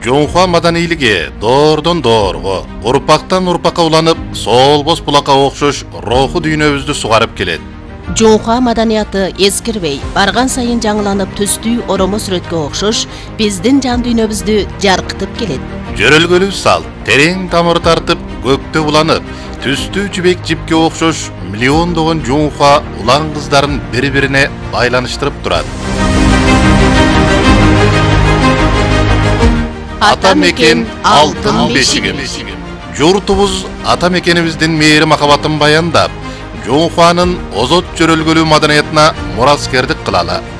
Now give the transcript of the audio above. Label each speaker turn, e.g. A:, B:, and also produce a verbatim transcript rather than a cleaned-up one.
A: Жонхуа маданийлиги доордон доорго, урпактан урпакка уланып, солбос булакка окшош руху дүйнөбүздү сугарып келет.
B: Жонхуа маданияты эскирбей, барган сайын жаңыланып түстүү оромо сүрөткө окшош, биздин жан дүйнөбүздү жаркытып келет.
A: Жөрөлгөлүү салт терең тамыр тартып, көктө уланып, түстүү жибек жипке окшош миллиондогон жонхуа улан кыздарын бири-бирине байланыштырып турат. Ата мекен алтын бешигим. Журтубуз ата мекенибиздин мээри махабатын баяндап, Жонхуанын озот жөрөлгөлүү маданиятына мураскердик кылалы.